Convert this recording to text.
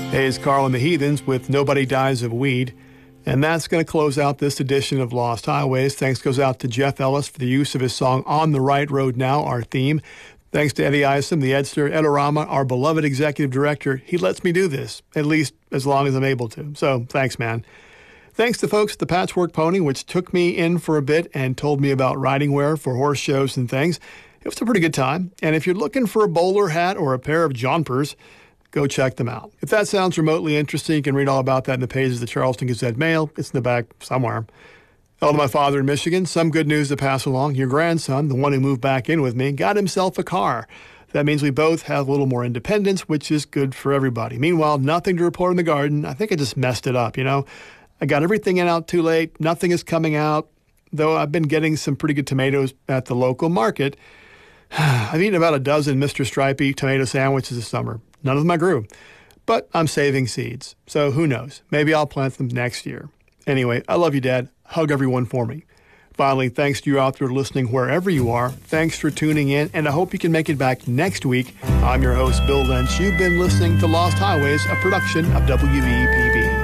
Hey, it's Carl and the Heathens with Nobody Dies of Weed. And that's going to close out this edition of Lost Highways. Thanks goes out to Jeff Ellis for the use of his song On the Right Road Now, our theme. Thanks to Eddie Isom, the Edster, Edorama, our beloved executive director. He lets me do this, at least as long as I'm able to. So thanks, man. Thanks to folks at the Patchwork Pony, which took me in for a bit and told me about riding wear for horse shows and things. It was a pretty good time. And if you're looking for a bowler hat or a pair of jompers, go check them out. If that sounds remotely interesting, you can read all about that in the pages of the Charleston Gazette Mail. It's in the back somewhere. Hello to my father in Michigan. Some good news to pass along. Your grandson, the one who moved back in with me, got himself a car. That means we both have a little more independence, which is good for everybody. Meanwhile, nothing to report in the garden. I think I just messed it up, I got everything in out too late. Nothing is coming out, though I've been getting some pretty good tomatoes at the local market. I've eaten about a dozen Mr. Stripey tomato sandwiches this summer. None of them I grew, but I'm saving seeds. So who knows? Maybe I'll plant them next year. Anyway, I love you, Dad. Hug everyone for me. Finally, thanks to you out there listening wherever you are. Thanks for tuning in, and I hope you can make it back next week. I'm your host, Bill Lynch. You've been listening to Lost Highways, a production of WEPB.